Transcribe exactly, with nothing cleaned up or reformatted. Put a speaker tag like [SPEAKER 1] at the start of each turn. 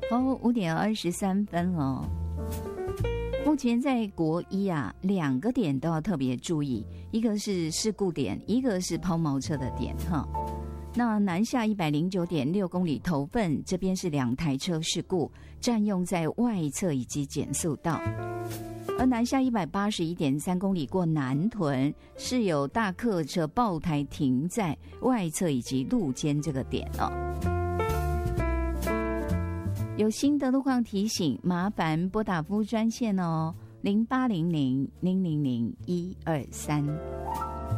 [SPEAKER 1] 哦，五点二十三分哦。目前在国一啊，两个点都要特别注意，一个是事故点，一个是抛锚车的点哈。那南下一百零九点六公里头份，这边是两台车事故，占用在外侧以及减速道。而南下一百八十一点三公里过南屯，是有大客车爆胎停在外侧以及路肩这个点哦。有新的路况提醒，麻烦拨打服务专线哦，零八零零零零零一二三。